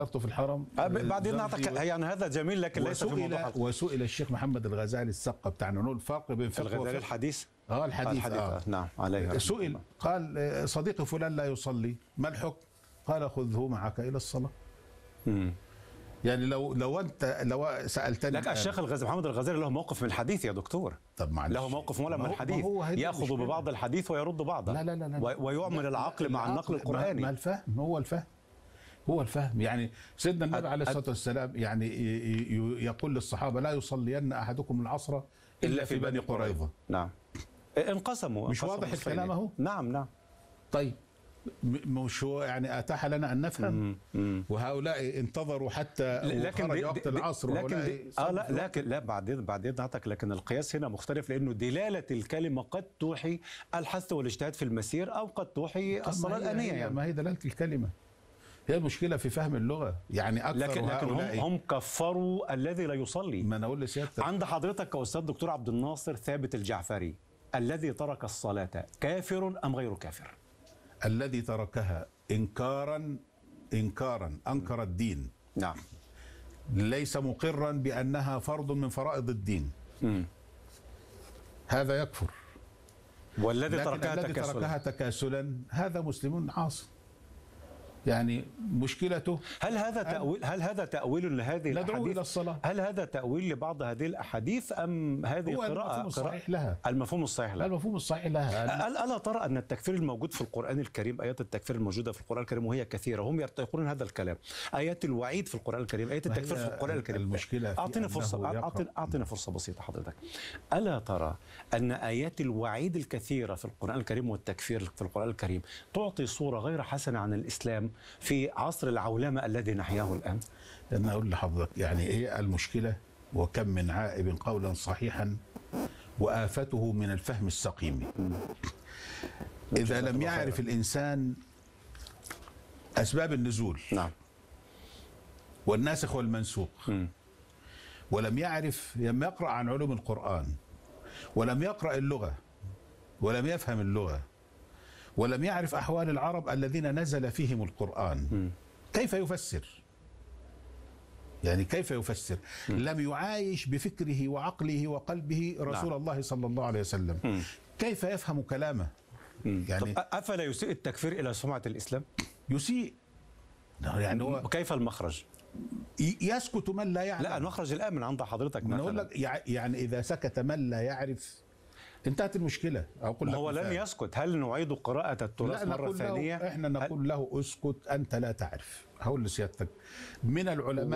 في الحرم بعدين نعطيك يعني هذا جميل لكن ليس في موضوع حلقة. وسئل الشيخ محمد الغزالي السقة بتاعنا نقول الفرق بين فقه الغزالي الحديث الحديث نعم عليه سئل قال صديقي فلان لا يصلي ما الحكم؟ قال خذه معك إلى الصلاة. يعني لو سألتني لك الشيخ محمد الغزالي له موقف من الحديث يا دكتور. طب معلش له موقف ولا من الحديث يأخذ ببعض الحديث ويرد بعضا. لا ويعمل العقل مع النقل القرآني. ما الفهم هو الفهم يعني سيدنا النبي عليه الصلاة والسلام يعني يقول للصحابة لا يصلين أحدكم العصر إلا في بني قريظة. نعم انقسموا مش واضح الكلام اهو؟ نعم طيب مش هو يعني أتاح لنا أن نفهم وهؤلاء انتظروا حتى خرج وقت العصر لكن بعدين نعطيك لكن القياس هنا مختلف لأنه دلالة الكلمة قد توحي الحث والاجتهاد في المسير أو قد توحي الصلاة الآنية يعني. ما هي دلالة الكلمة هي المشكلة في فهم اللغة يعني أكثر لكن هم كفروا الذي لا يصلي. ما أنا أقول لسيادتك عند حضرتك كأستاذ دكتور عبد الناصر ثابت الجعفري الذي ترك الصلاة كافر أم غير كافر؟ الذي تركها إنكارا أنكر الدين. نعم. ليس مقرا بأنها فرض من فرائض الدين. هذا يكفر. والذي تركها تكاسلا هذا مسلم عاصي. يعني مشكلته هل هذا تأويل لهذه الأحاديث؟ إلى الصلاة. هل هذا تأويل لبعض هذه الأحاديث أم هذه قراءة الصحيح لها؟ المفهوم الصحيح لها. ألا ترى أن التكفير الموجود في القرآن الكريم آيات التكفير الموجودة في القرآن الكريم وهي كثيرة هم يقولون هذا الكلام آيات الوعيد في القرآن الكريم آيات التكفير في القرآن الكريم. المشكلة أعطينا فرصة بسيطة حضرتك. ألا ترى أن آيات الوعيد الكثيرة في القرآن الكريم والتكفير في القرآن الكريم تعطي صورة غير حسنة عن الإسلام في عصر العولمة الذي نحياه الآن؟ أنا أقول لحضرتك يعني هي المشكلة وكم من عائب قولا صحيحا وآفته من الفهم السقيم. إذا لم يعرف الإنسان أسباب النزول نعم والناسخ والمنسوخ ولم يعرف لم يقرأ عن علوم القرآن ولم يقرأ اللغة ولم يفهم اللغة ولم يعرف أحوال العرب الذين نزل فيهم القرآن كيف يفسر؟ يعني كيف يفسر؟ لم يعايش بفكره وعقله وقلبه رسول الله صلى الله عليه وسلم. كيف يفهم كلامه؟ يعني أفلا يسيء التكفير إلى سمعة الإسلام؟ يسيء يعني هو كيف المخرج؟ يسكت من لا يعلم. لا المخرج الآن من عند حضرتك مثلا. نقول لك يعني إذا سكت من لا يعرف انتهت المشكلة. أقول لك هو لن يسكت. هل نعيد قراءة التراث مرة ثانية؟ احنا نقول له اسكت أنت لا تعرف. هقول لسيادتك من العلماء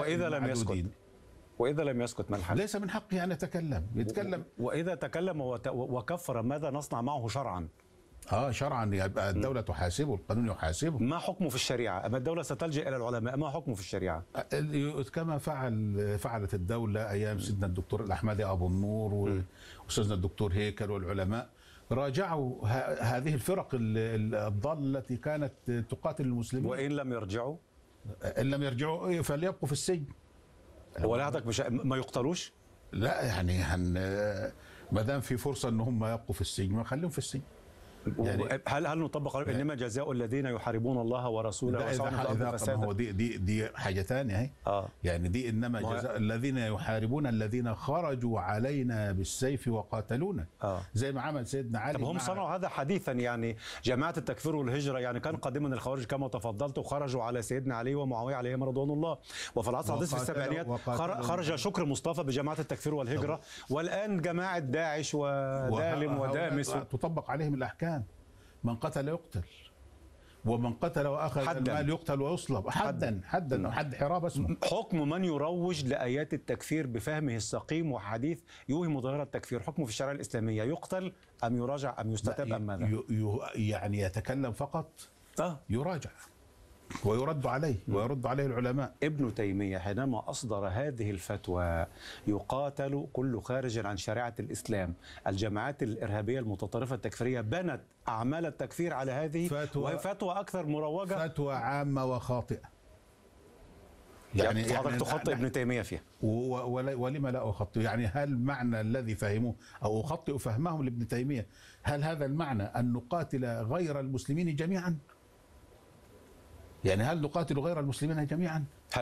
وإذا لم يسكت ما الحل؟ ليس من حقه أن يتكلم. وإذا تكلم وكفر ماذا نصنع معه شرعا؟ شرعا يبقى الدولة تحاسبه، القانون يحاسبه. ما حكمه في الشريعة؟ أما الدولة ستلجأ إلى العلماء، ما حكمه في الشريعة؟ كما فعلت الدولة أيام سيدنا الدكتور الأحمدي أبو النور وأستاذنا الدكتور هيكل والعلماء راجعوا هذه الفرق الضالة التي كانت تقاتل المسلمين. وإن لم يرجعوا؟ إن لم يرجعوا فليبقوا في السجن. ولا ما يقتلوش؟ لا يعني ما دام في فرصة إن هم يبقوا في السجن ما خليهم في السجن. يعني هل نطبق انما جزاء الذين يحاربون الله ورسوله ويسعون في الارض فسادا؟ هو دي حاجه ثانيه اهي. يعني دي انما جزاء الذين يحاربون الذين خرجوا علينا بالسيف وقاتلونا. زي ما عمل سيدنا علي. طب هم صنعوا هذا حديثا يعني جماعه التكفير والهجره يعني كان قديما الخوارج كما تفضلت وخرجوا على سيدنا علي ومعاويه عليهم رضوان الله وفي العصر الحديث في السبعينيات خرج شكر مصطفى بجماعه التكفير والهجره والان جماعه داعش ودالم ودامس تطبق عليهم الاحكام. من قتل يقتل ومن قتل واخذ المال يقتل ويصلب حدا حد حراب اسمه. حكم من يروج لايات التكفير بفهمه السقيم وحديث يوهم ظاهره التكفير حكمه في الشريعه الاسلاميه يقتل ام يراجع ام يستتاب ام ماذا؟ يعني يتكلم فقط يراجع ويرد عليه ويرد عليه العلماء. ابن تيمية حينما أصدر هذه الفتوى يقاتل كل خارج عن شريعة الإسلام. الجماعات الإرهابية المتطرفة التكفيرية بنت أعمال التكفير على هذه وهي فتوى أكثر مروجة، فتوى عامة وخاطئة. يعني حضرتك تخطئ ابن تيمية فيها ولما لا أخطئ؟ يعني هل معنى الذي فهموه أو أخطئ فهمهم لابن تيمية هل هذا المعنى أن نقاتل غير المسلمين جميعا؟ يعني هل نقاتل غير المسلمين جميعا؟